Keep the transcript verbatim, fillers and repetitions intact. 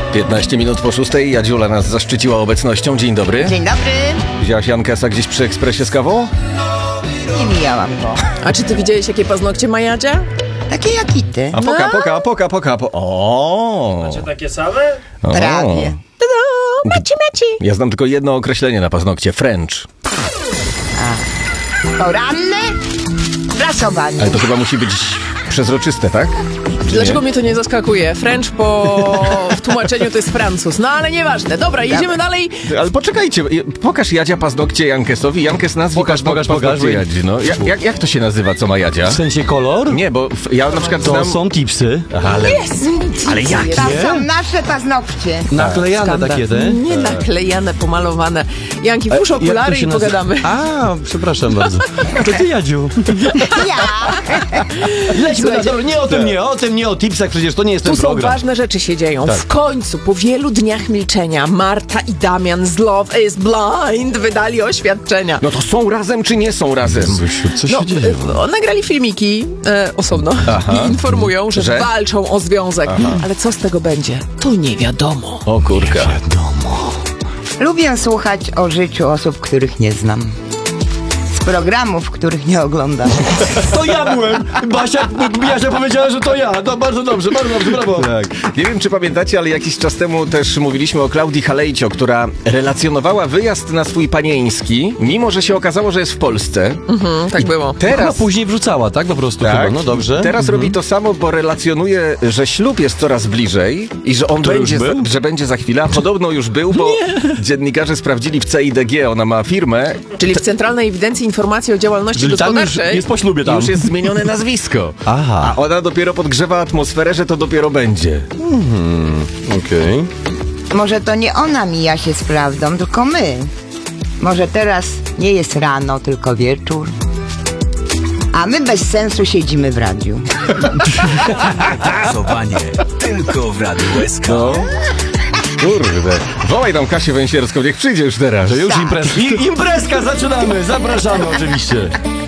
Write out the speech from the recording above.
piętnaście minut po szóstej. Jadziula nas zaszczyciła obecnością. Dzień dobry. Dzień dobry. Widziałaś Jankesa gdzieś przy ekspresie z kawą? Nie mijałam go. A czy ty widziałeś, jakie paznokcie ma Jadzia? Takie jak i ty. A poka, poka, poka, poka, po... O. Macie takie same? O. Prawie. Maci, maci. Ja znam tylko jedno określenie na paznokcie. French. Poranne prasowanie. Ale to chyba musi być przezroczyste, tak? Czy Dlaczego nie? mnie to nie zaskakuje? French po w tłumaczeniu to jest Francuz. No ale nieważne. Dobra, jedziemy dalej. Ale poczekajcie, pokaż Jadzia paznokcie Jankesowi. Jankes nazwij Pokaż, paznok- pokaż, pokaż. paznokcie Jadzi. No, jak, jak, jak to się nazywa, co ma Jadzia? W sensie kolor? Nie, bo w- ja na przykład To znam... są tipsy. Ale, ale jak? jakie? To są nasze paznokcie. Naklejane Skandal. takie te. Nie naklejane, pomalowane. Janki, włóż Jak to okulary się i nazy- pogadamy. A, przepraszam bardzo. To ty, Jadziu. Ja. Lećmy na Słuchajcie. to. Nie o tym, nie o tym, nie o tipsach, przecież to nie jest Tu ten są program. ważne rzeczy się dzieją. Tak. W końcu, po wielu dniach milczenia, Marta i Damian z Love is Blind wydali oświadczenia. No to są razem, czy nie są razem? Co się No, dzieje? e, nagrali filmiki e, osobno Aha. i informują, że, Że? walczą o związek. Ale co z tego będzie? To nie wiadomo. O kurka. Lubię słuchać o życiu osób, których nie znam. Z programów, których nie oglądam. To ja byłem! Basia, Basia powiedziała, że to ja. No bardzo dobrze, bardzo dobrze, brawo. Tak. Nie wiem, czy pamiętacie, ale jakiś czas temu też mówiliśmy o Klaudii Halejcio, która relacjonowała wyjazd na swój panieński, mimo że się okazało, że jest w Polsce. Mhm, tak było. Teraz Teraz... później wrzucała, tak? Po prostu Tak. chyba, no dobrze. Teraz robi to samo, bo relacjonuje, że ślub jest coraz bliżej i że on To już będzie, za, był? że będzie za chwilę. A podobno już był, bo dziennikarze sprawdzili w C I D G, ona ma firmę, Czyli w Centralnej Ewidencji Informacji o Działalności Czyli tam już Gospodarczej. jest po ślubie tam. już jest zmienione nazwisko. Aha. A ona dopiero podgrzewa atmosferę, że to dopiero będzie. Okej. Może to nie ona mija się z prawdą, tylko my. Może teraz nie jest rano, tylko wieczór. A my bez sensu siedzimy w radiu. Głosowanie tylko w Radiu S K. No. Kurde. Wołaj tam Kasię Węsierską, niech przyjdzie już teraz. To już imprezka. I, imprezka, zaczynamy. Zapraszamy oczywiście.